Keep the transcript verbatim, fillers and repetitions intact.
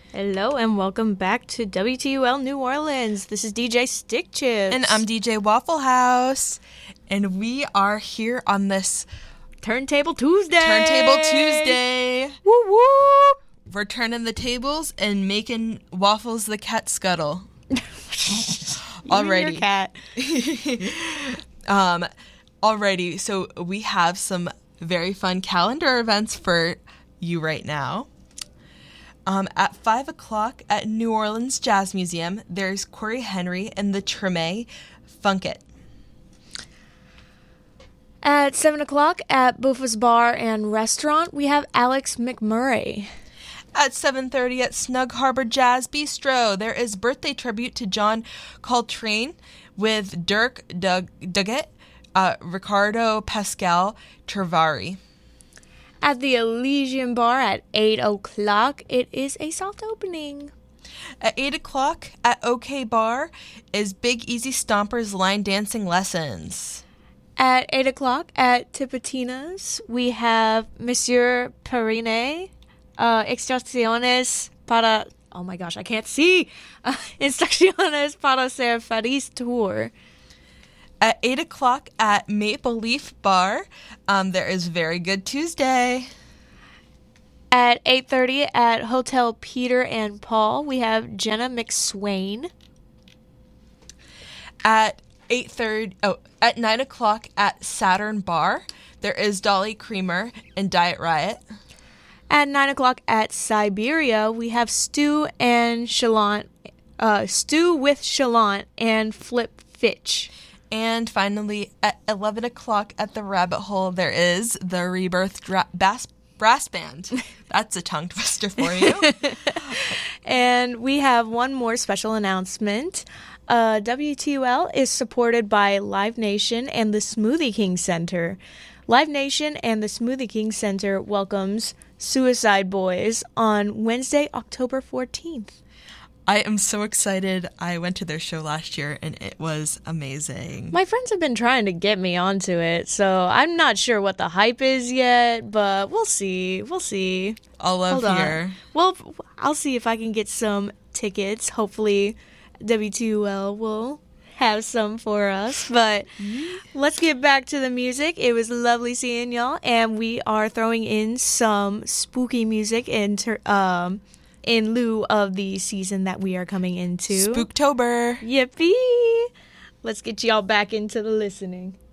Hello and welcome back to W T U L New Orleans. This is D J Stick Chips. And I'm D J Waffle House. And we are here on this Turntable Tuesday. Turntable Tuesday. Woo woo. We're turning the tables and making Waffles the cat scuttle. Alrighty. Your cat. um, alrighty. So we have some very fun calendar events for you right now. Um, at five o'clock at New Orleans Jazz Museum, there's Corey Henry and the Treme Funk It. At seven o'clock at Buffa's Bar and Restaurant, we have Alex McMurray. At seven thirty at Snug Harbor Jazz Bistro, there is birthday tribute to John Coltrane with Dirk Dug- Duggett, uh, Ricardo Pascal Trevari. At the Elysian Bar at eight o'clock, it is a soft opening. At eight o'clock at OK Bar is Big Easy Stompers line dancing lessons. At eight o'clock at Tipitina's, we have Monsieur Perrine, uh, Instrucciones para... Oh my gosh, I can't see! Uh, Instrucciones para ser feliz tour. At eight o'clock at Maple Leaf Bar, um, there is Very Good Tuesday. At eight thirty at Hotel Peter and Paul, we have Jenna McSwain. At eight thirty, oh, at nine o'clock at Saturn Bar, there is Dolly Creamer and Diet Riot. At nine o'clock at Siberia, we have Stew and Chalant, uh, Stew with Chalant and Flip Fitch. And finally, at eleven o'clock at the Rabbit Hole, there is the Rebirth Dra- Bass Brass Band. That's a tongue twister for you. And we have one more special announcement. Uh, W T U L is supported by Live Nation and the Smoothie King Center. Live Nation and the Smoothie King Center welcomes Suicide Boys on Wednesday, October fourteenth. I am so excited. I went to their show last year, and it was amazing. My friends have been trying to get me onto it, so I'm not sure what the hype is yet, but we'll see. We'll see. All love Hold here. On. Well, I'll see if I can get some tickets. Hopefully, W T U L will have some for us. But let's get back to the music. It was lovely seeing y'all, and we are throwing in some spooky music in ter- um. in lieu of the season that we are coming into. Spooktober. Yippee! Let's get y'all back into the listening.